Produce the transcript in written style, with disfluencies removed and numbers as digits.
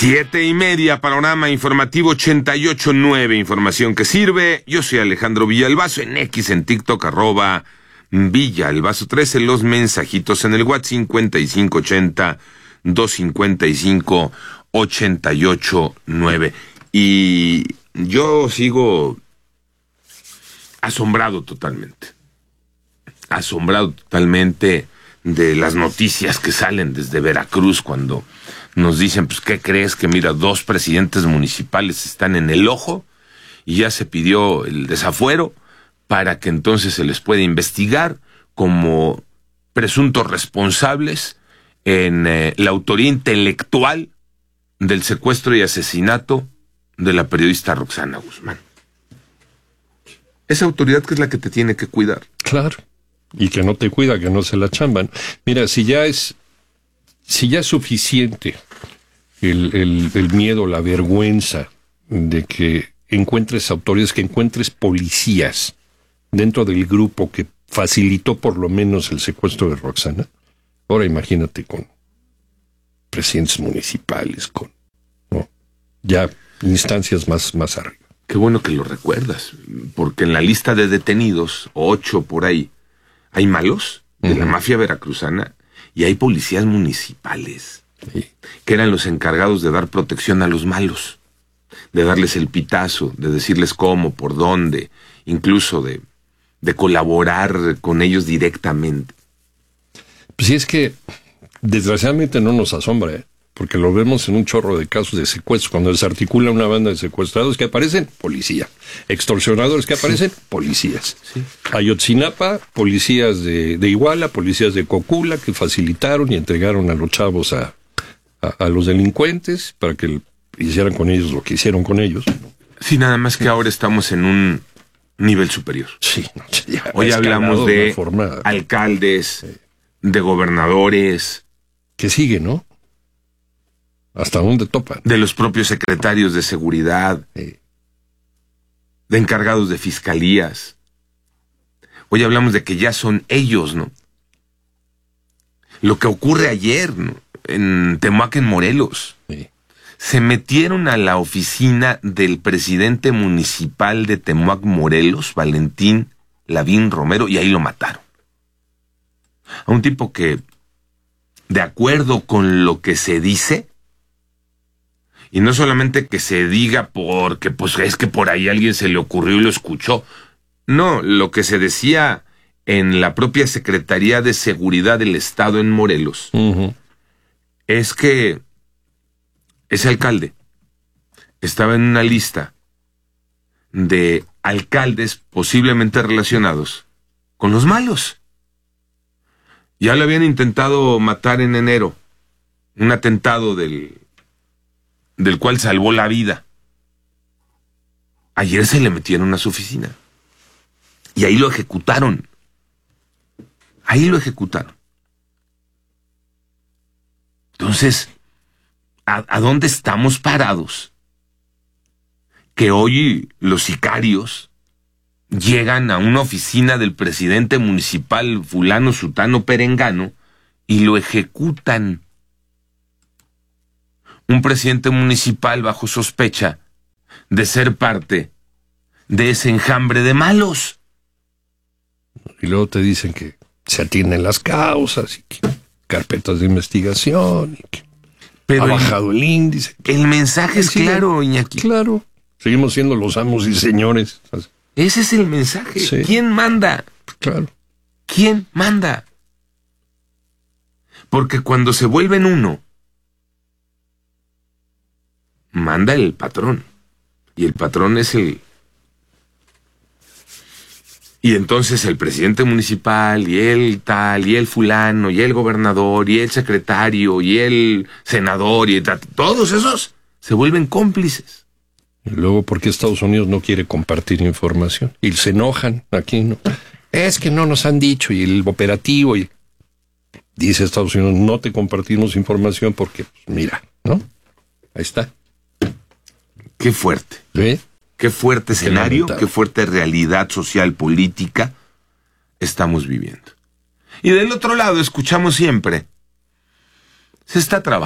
7:30, panorama informativo 88.9, información que sirve. Yo soy Alejandro Villalbazo, en X, en TikTok, @Villalbazo13, los mensajitos en el WhatsApp 5580-255-88.9. Y yo sigo asombrado totalmente de las noticias que salen desde Veracruz cuando nos dicen, pues, ¿qué crees? Que mira, 2 presidentes municipales están en el ojo y ya se pidió el desafuero para que entonces se les pueda investigar como presuntos responsables en la autoría intelectual del secuestro y asesinato de la periodista Roxana Guzmán. Esa autoridad que es la que te tiene que cuidar. Claro. Y que no te cuida, que no se la chamban. Mira, si ya es suficiente el miedo, la vergüenza de que encuentres autoridades, que encuentres policías dentro del grupo que facilitó por lo menos el secuestro de Roxana, ahora imagínate con presidentes municipales, con ya instancias más arriba. Qué bueno que lo recuerdas, porque en la lista de detenidos, 8 por ahí, hay malos de la mafia veracruzana y hay policías municipales que eran los encargados de dar protección a los malos, de darles el pitazo, de decirles cómo, por dónde, incluso de colaborar con ellos directamente. Pues sí, es que desgraciadamente no nos asombra, porque lo vemos en un chorro de casos de secuestros. Cuando se articula una banda de secuestrados que aparecen, policía. Extorsionadores que aparecen, policías. Sí. Ayotzinapa, policías de Iguala, policías de Cocula, que facilitaron y entregaron a los chavos a los delincuentes para que hicieran con ellos lo que hicieron con ellos. Sí, nada más que ahora estamos en un nivel superior. Sí. Hoy hablamos de alcaldes, de gobernadores. Que sigue, ¿no? ¿Hasta dónde topan? De los propios secretarios de seguridad, de encargados de fiscalías. Hoy hablamos de que ya son ellos, ¿no? Lo que ocurre ayer, ¿no? En Temuac, en Morelos. Sí. Se metieron a la oficina del presidente municipal de Temuac, Morelos, Valentín Lavín Romero, y ahí lo mataron. A un tipo que, de acuerdo con lo que se dice, y no solamente que se diga porque pues es que por ahí alguien se le ocurrió y lo escuchó. No, lo que se decía en la propia Secretaría de Seguridad del Estado en Morelos es que ese alcalde estaba en una lista de alcaldes posiblemente relacionados con los malos. Ya lo habían intentado matar en enero, un atentado del cual salvó la vida. Ayer se le metieron a su oficina. Y ahí lo ejecutaron. Entonces, ¿a dónde estamos parados? Que hoy los sicarios llegan a una oficina del presidente municipal fulano, sutano, perengano, y lo ejecutan. Un presidente municipal bajo sospecha de ser parte de ese enjambre de malos. Y luego te dicen que se atienden las causas y que carpetas de investigación y que ha bajado el índice. El mensaje es claro, Iñaki. Claro. Seguimos siendo los amos y señores. Ese es el mensaje. Sí. ¿Quién manda? Claro. ¿Quién manda? Porque cuando se vuelven uno, manda el patrón. Y el patrón es el... Y entonces el presidente municipal, y el tal, y el fulano, y el gobernador, y el secretario, y el senador, y todos esos se vuelven cómplices. Y luego, ¿por qué Estados Unidos no quiere compartir información? Y se enojan aquí, ¿no? Es que no nos han dicho, y el operativo, y dice Estados Unidos, no te compartimos información porque, pues, mira, ¿no? Ahí está. Qué fuerte. ¿Sí? Qué fuerte escenario, qué fuerte realidad social, política estamos viviendo. Y del otro lado escuchamos siempre, se está trabajando.